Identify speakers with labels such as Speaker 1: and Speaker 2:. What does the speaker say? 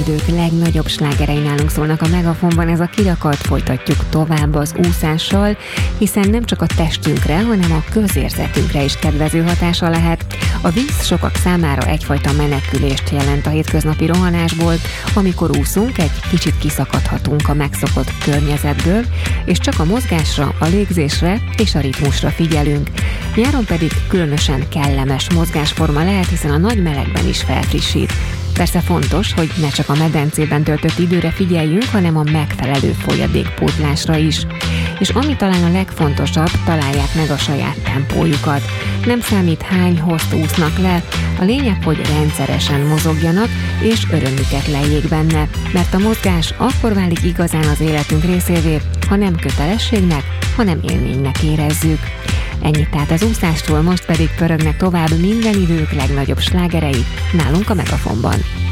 Speaker 1: idők legnagyobb slágerei nálunk szólnak a Megafonban, ez a kirakat, folytatjuk tovább az úszással, hiszen nem csak a testünkre, hanem a közérzetünkre is kedvező hatása lehet. A víz sokak számára egyfajta menekülést jelent a hétköznapi rohanásból, amikor úszunk, egy kicsit kiszakadhatunk a megszokott környezetből, és csak a mozgásra, a légzésre és a ritmusra figyelünk. Nyáron pedig különösen kellemes mozgásforma lehet, hiszen a nagy melegben is felfrissít. Persze fontos, hogy ne csak a medencében töltött időre figyeljünk, hanem a megfelelő folyadékpótlásra is. És ami talán a legfontosabb, találják meg a saját tempójukat. Nem számít, hány hozt úsznak le, a lényeg, hogy rendszeresen mozogjanak, és örömüket lejjék benne, mert a mozgás akkor válik igazán az életünk részévé, ha nem kötelességnek, hanem élménynek érezzük. Ennyit tehát az úszástól, most pedig pörögnek tovább minden idők legnagyobb slágerei nálunk a Megafonban.